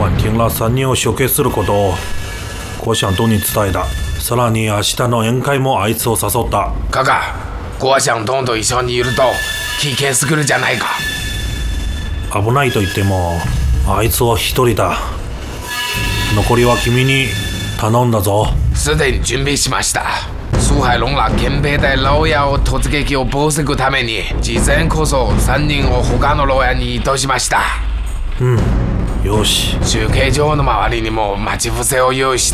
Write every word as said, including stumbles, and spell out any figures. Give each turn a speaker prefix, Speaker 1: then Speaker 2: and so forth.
Speaker 1: 晚听了三人を処刑することを郭想東に伝えた。さらに明日の宴会もあいつを誘った。
Speaker 2: カカ、郭想東と一緒にいると危険すぎるじゃないか。
Speaker 1: 危ないと言ってもあいつは一人だ。残りは君に頼んだぞ。
Speaker 2: すでに準備しました。苏海龍ら憲兵隊牢屋を突撃を防ぐために事前こそさんにんを他の牢屋に移動しました。
Speaker 1: うん、よし。
Speaker 2: 集計場の周りにも待ち伏せを用意して